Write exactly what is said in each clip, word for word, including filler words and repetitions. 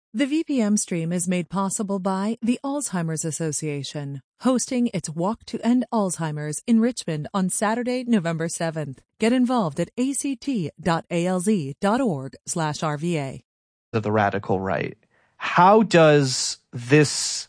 The V P M stream is made possible by the Alzheimer's Association, hosting its Walk to End Alzheimer's in Richmond on Saturday, November seventh. Get involved at act.alz.org slash RVA. Of the radical right. How does this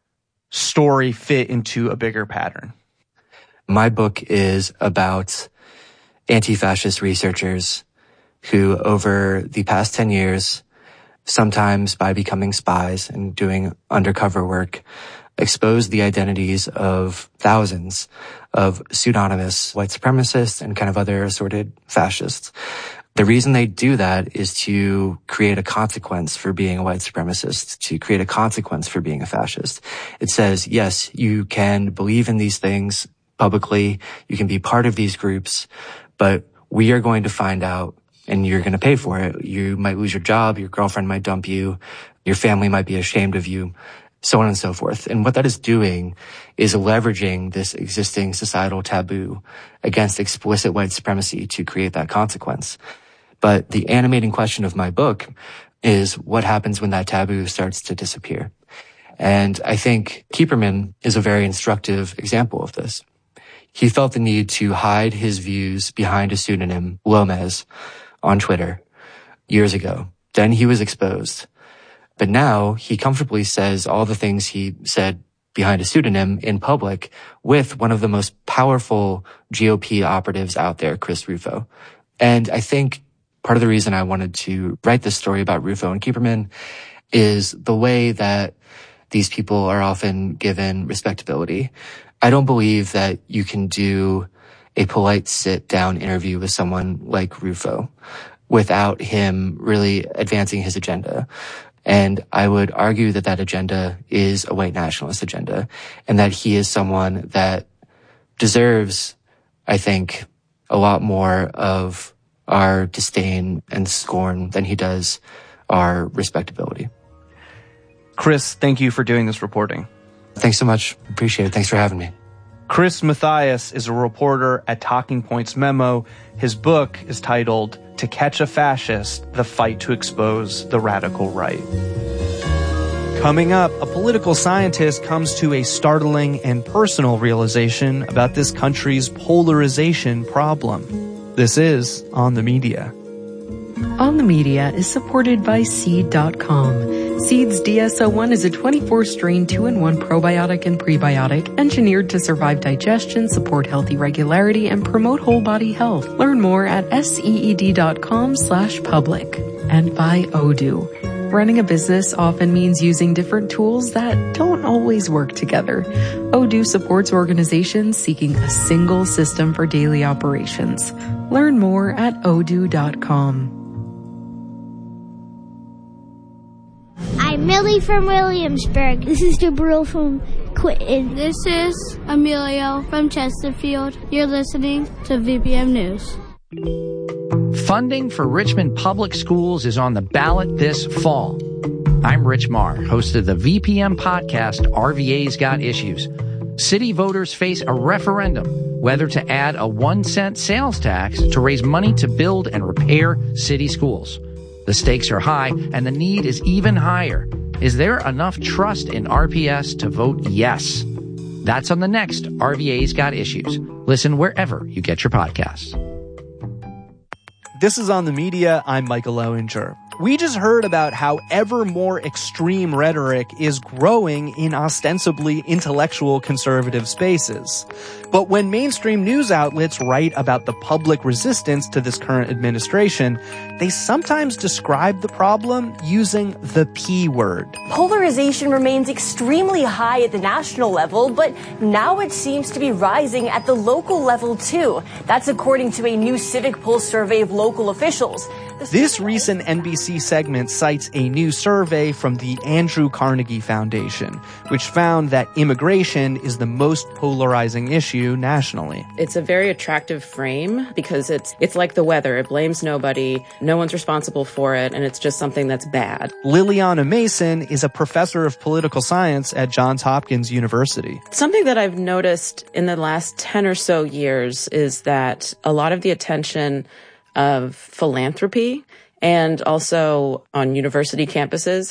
story fit into a bigger pattern? My book is about anti-fascist researchers who, over the past ten years, sometimes by becoming spies and doing undercover work, expose the identities of thousands of pseudonymous white supremacists and kind of other assorted fascists. The reason they do that is to create a consequence for being a white supremacist, to create a consequence for being a fascist. It says, yes, you can believe in these things publicly, you can be part of these groups, but we are going to find out and you're going to pay for it. You might lose your job, your girlfriend might dump you, your family might be ashamed of you, so on and so forth. And what that is doing is leveraging this existing societal taboo against explicit white supremacy to create that consequence. But the animating question of my book is what happens when that taboo starts to disappear. And I think Kieperman is a very instructive example of this. He felt the need to hide his views behind a pseudonym, Lomez, on Twitter years ago. Then he was exposed. But now he comfortably says all the things he said behind a pseudonym in public with one of the most powerful G O P operatives out there, Chris Rufo. And I think part of the reason I wanted to write this story about Rufo and Kieperman is the way that these people are often given respectability. I don't believe that you can do a polite sit-down interview with someone like Rufo without him really advancing his agenda. And I would argue that that agenda is a white nationalist agenda and that he is someone that deserves, I think, a lot more of our disdain and scorn than he does our respectability. Chris, thank you for doing this reporting. Thanks so much. Appreciate it. Thanks for having me. Chris Mathias is a reporter at Talking Points Memo. His book is titled To Catch a Fascist, The Fight to Expose the Radical Right. Coming up, a political scientist comes to a startling and personal realization about this country's polarization problem. This is On the Media. On the Media is supported by Seed dot com. Seed's D S O one is a twenty-four strain two in one probiotic and prebiotic engineered to survive digestion, support healthy regularity, and promote whole body health. Learn more at seed.com slash public. And by Odoo. Running a business often means using different tools that don't always work together. Odoo supports organizations seeking a single system for daily operations. Learn more at odoo dot com. I'm Millie from Williamsburg. This is Jabril from Clinton. This is Emilio from Chesterfield. You're listening to V P M News. Funding for Richmond Public Schools is on the ballot this fall. I'm Rich Marr, host of the V P M podcast, R V A's Got Issues. City voters face a referendum whether to add a one cent sales tax to raise money to build and repair city schools. The stakes are high, and the need is even higher. Is there enough trust in R P S to vote yes? That's on the next R V A's Got Issues. Listen wherever you get your podcasts. This is On the Media. I'm Michael Lowinger. We just heard about how ever more extreme rhetoric is growing in ostensibly intellectual conservative spaces. But when mainstream news outlets write about the public resistance to this current administration, they sometimes describe the problem using the P word. Polarization remains extremely high at the national level, but now it seems to be rising at the local level too. That's according to a new Civic Pulse survey of local officials. This recent N B C segment cites a new survey from the Andrew Carnegie Foundation, which found that immigration is the most polarizing issue nationally. It's a very attractive frame because it's it's like the weather. It blames nobody, no one's responsible for it, and it's just something that's bad. Liliana Mason is a professor of political science at Johns Hopkins University. Something that I've noticed in the last ten or so years is that a lot of the attention of philanthropy and also on university campuses